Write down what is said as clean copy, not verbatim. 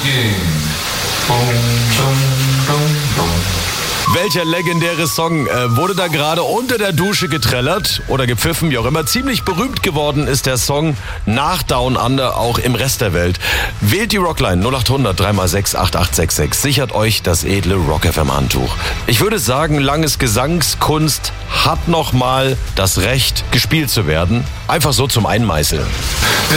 gehen. Bum, bum, bum, bum. Welcher legendäre Song wurde da gerade unter der Dusche getrellert oder gepfiffen, wie auch immer? Ziemlich berühmt geworden ist der Song nach Down Under auch im Rest der Welt. Wählt die Rockline 0800 3x6 8866. Sichert euch das edle Rock FM Handtuch. Ich würde sagen, Langes Gesangskunst hat nochmal das Recht, gespielt zu werden. Einfach so zum Einmeißeln.